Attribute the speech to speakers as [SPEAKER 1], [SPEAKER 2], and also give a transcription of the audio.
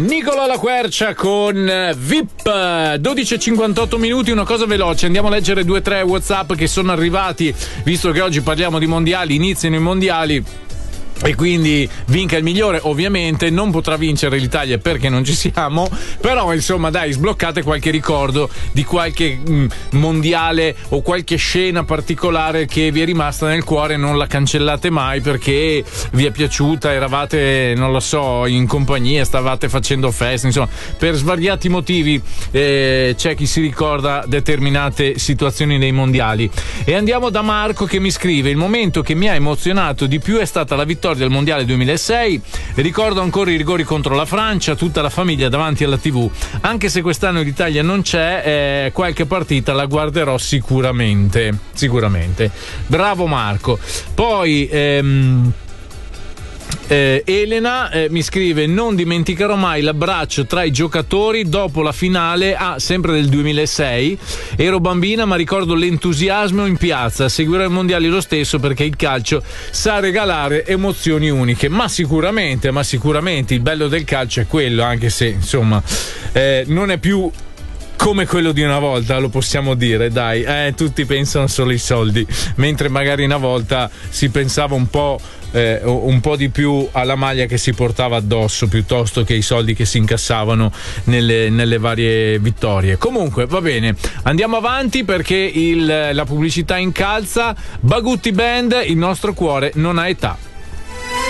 [SPEAKER 1] Nicola La Quercia con VIP. 12:58 minuti, una cosa veloce, andiamo a leggere 2-3 WhatsApp che sono arrivati, visto che oggi parliamo di mondiali, iniziano i mondiali. E quindi vinca il migliore. Ovviamente non potrà vincere l'Italia perché non ci siamo, però insomma dai, sbloccate qualche ricordo di qualche mondiale o qualche scena particolare che vi è rimasta nel cuore, non la cancellate mai perché vi è piaciuta, eravate, non lo so, in compagnia, stavate facendo festa, insomma per svariati motivi c'è chi si ricorda determinate situazioni dei mondiali. E andiamo da Marco che mi scrive: il momento che mi ha emozionato di più è stata la vittoria del mondiale 2006. Ricordo ancora i rigori contro la Francia, tutta la famiglia davanti alla TV. Anche se quest'anno l'Italia non c'è, qualche partita la guarderò sicuramente. Bravo Marco. Poi Elena mi scrive: non dimenticherò mai l'abbraccio tra i giocatori dopo la finale, sempre del 2006. Ero bambina ma ricordo l'entusiasmo in piazza. Seguirò i mondiali lo stesso perché il calcio sa regalare emozioni uniche. Ma sicuramente il bello del calcio è quello, anche se insomma non è più come quello di una volta, lo possiamo dire, dai, tutti pensano solo ai soldi, mentre magari una volta si pensava un po' di più alla maglia che si portava addosso piuttosto che ai soldi che si incassavano nelle varie vittorie. Comunque va bene, andiamo avanti perché la pubblicità incalza. Bagutti Band, il nostro cuore non ha età.